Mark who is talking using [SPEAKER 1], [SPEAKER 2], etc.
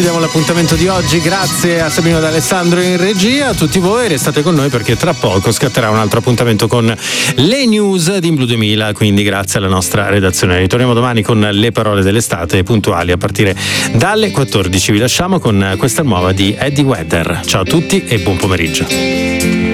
[SPEAKER 1] Diamo l'appuntamento di oggi, grazie a Sabino D'Alessandro in regia, a tutti voi restate con noi perché tra poco scatterà un altro appuntamento con le news di Blu 2000, quindi grazie alla nostra redazione. Ritorniamo domani con le parole dell'estate puntuali a partire dalle 14. Vi lasciamo con questa nuova di Eddie Vedder. Ciao a tutti e buon pomeriggio.